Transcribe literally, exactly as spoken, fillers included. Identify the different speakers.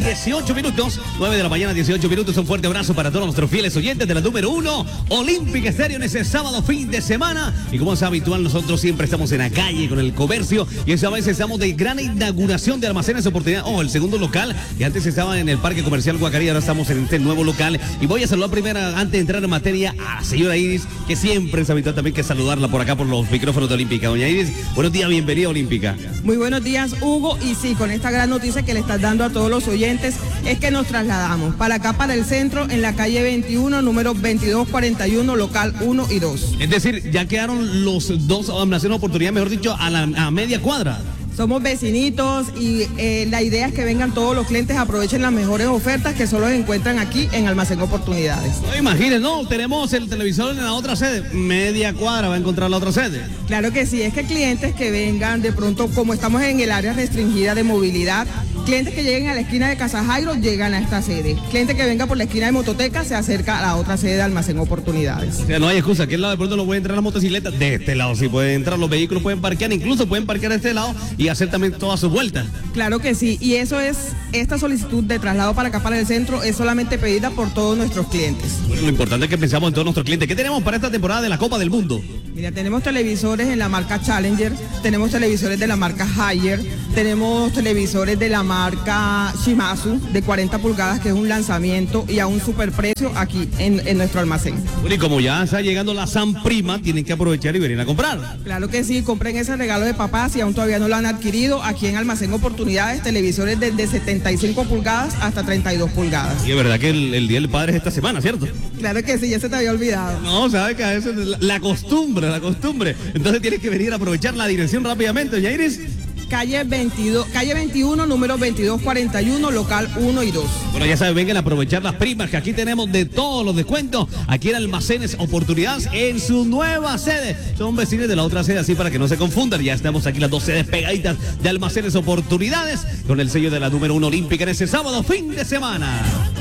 Speaker 1: dieciocho minutos, nueve de la mañana, dieciocho minutos. Un fuerte abrazo para todos nuestros fieles oyentes de la número uno, Olímpica Estéreo, en ese sábado fin de semana. Y como es habitual, nosotros siempre estamos en la calle con el comercio. Y esa vez estamos de gran inauguración de Almacenes Oportunidad. Oh, el segundo local, que antes estaba en el Parque Comercial Guacarí, ahora estamos en este nuevo local. Y voy a saludar primero, antes de entrar en materia, a la señora Iris, que siempre es habitual también que saludarla por acá por los micrófonos de Olímpica. Doña Iris, buenos días, bienvenida a Olímpica.
Speaker 2: Muy buenos días, Hugo. Y sí, con esta gran noticia que le estás dando a todos los oyentes, es que nos trasladamos para acá, para el centro, en la calle veintiuno, número veintidós cuarenta y uno, local uno y dos.
Speaker 1: Es decir, ya quedaron los dos almacenes oportunidad, mejor dicho, a la a media cuadra.
Speaker 2: Somos vecinitos y eh, la idea es que vengan todos los clientes, aprovechen las mejores ofertas que solo encuentran aquí en Almacén Oportunidades.
Speaker 1: No imagínense, no, tenemos el televisor en la otra sede, media cuadra va a encontrar la otra sede.
Speaker 2: Claro que sí, es que clientes que vengan de pronto, como estamos en el área restringida de movilidad, clientes que lleguen a la esquina de Casa Jairo llegan a esta sede. Cliente que venga por la esquina de Mototeca se acerca a la otra sede de Almacén Oportunidades.
Speaker 1: O sea, no hay excusa, aquí al lado de pronto no pueden entrar las motocicletas, de este lado sí pueden entrar, los vehículos pueden parquear, incluso pueden parquear de este lado y hacer también todas sus vueltas.
Speaker 2: Claro que sí, y eso es, esta solicitud de traslado para acá, para el centro, es solamente pedida por todos nuestros clientes.
Speaker 1: Bueno, lo importante es que pensamos en todos nuestros clientes. ¿Qué tenemos para esta temporada de la Copa del Mundo?
Speaker 2: Mira, tenemos televisores en la marca Challenger, tenemos televisores de la marca Haier, tenemos televisores de la marca Shimazu de cuarenta pulgadas, que es un lanzamiento y a un superprecio aquí en, en nuestro almacén.
Speaker 1: Bueno, y como ya está llegando la San Prima, tienen que aprovechar y venir a comprar.
Speaker 2: Claro que sí, compren ese regalo de papá si aún todavía no lo han adquirido. Aquí en Almacén Oportunidades, televisores desde setenta y cinco pulgadas hasta treinta y dos pulgadas.
Speaker 1: Y es verdad que el, el Día del Padre es esta semana, ¿cierto?
Speaker 2: Claro que sí, ya se te había olvidado.
Speaker 1: No, sabes que a veces la, la costumbre, la costumbre. Entonces tienes que venir a aprovechar la dirección rápidamente, doña Iris.
Speaker 2: Calle veintidós, calle veintiuno, número veintidós cuarenta y uno, local uno y dos.
Speaker 1: Bueno, ya saben, vengan a aprovechar las primas, que aquí tenemos de todos los descuentos. Aquí en Almacenes Oportunidades, en su nueva sede. Son vecinos de la otra sede, así para que no se confundan. Ya estamos aquí las dos sedes pegaditas de Almacenes Oportunidades, con el sello de la número uno Olímpica en ese sábado fin de semana.